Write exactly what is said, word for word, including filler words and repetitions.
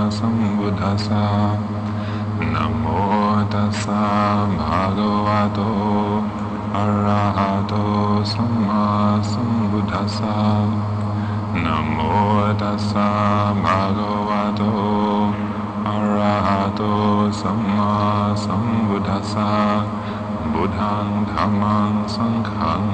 สัมพุทธัสสะนะโมตัสสะภะคะวะโตอะระหะโตสัมมาสัมพุทธัสสะนะโมตัสสะภะคะวะโตอะระหะโตสัมมาสัมพุทธัสสะพุทธังธัมมังสังฆัง